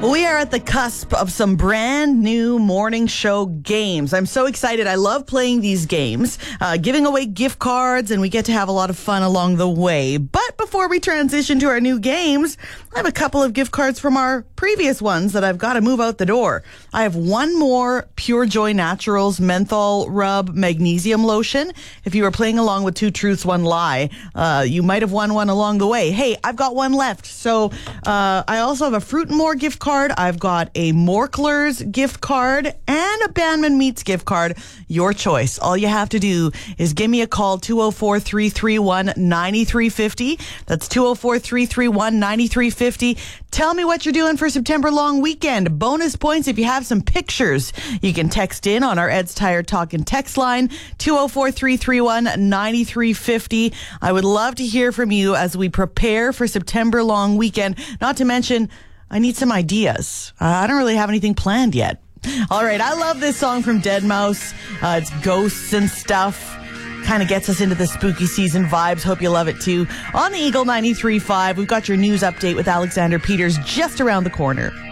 We are at the cusp of some brand new morning show games. I'm so excited. I love playing these games, giving away gift cards, and we get to have a lot of fun along the way. But before we transition to our new games, I have a couple of gift cards from our previous ones that I've got to move out the door. I have one more Pure Joy Naturals Menthol Rub Magnesium Lotion. If you were playing along with Two Truths, One Lie, you might have won one along the way. Hey, I've got one left. So I also have a Fruit and More gift card. I've got a Morklers gift card and a Bandman Meats gift card. Your choice. All you have to do is give me a call, 204-331-9350. That's 204-331-9350. Tell me what you're doing for September long weekend. Bonus points if you have some pictures. You can text in on our Ed's Tire Talkin' text line, 204-331-9350. I would love to hear from you as we prepare for September long weekend. Not to mention, I need some ideas. I don't really have anything planned yet. All right, I love this song from Deadmau5. It's ghosts and stuff. Kind of gets us into the spooky season vibes. Hope you love it too. On the Eagle 93.5, we've got your news update with Alexander Peters just around the corner.